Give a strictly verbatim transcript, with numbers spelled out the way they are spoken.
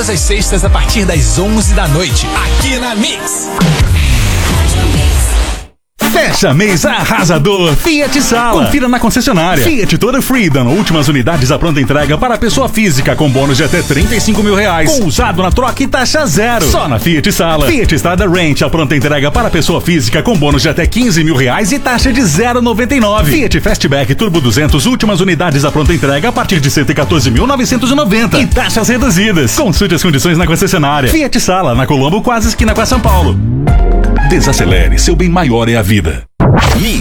todas as sextas a partir das onze da noite, aqui na Mix. Fecha mês arrasador Fiat Sala. Confira na concessionária Fiat Toro Freedom. Últimas unidades à pronta entrega para pessoa física com bônus de até trinta e cinco mil reais. Com usado na troca e taxa zero. Só na Fiat Sala. Fiat Strada Range, a pronta entrega para pessoa física com bônus de até quinze mil reais e taxa de zero vírgula noventa e nove. Fiat Fastback Turbo duzentos. Últimas unidades à pronta entrega a partir de cento e quatorze mil novecentos e noventa. E taxas reduzidas. Consulte as condições na concessionária Fiat Sala, na Colombo, quase esquina com a São Paulo. Desacelere, seu bem maior é a vida.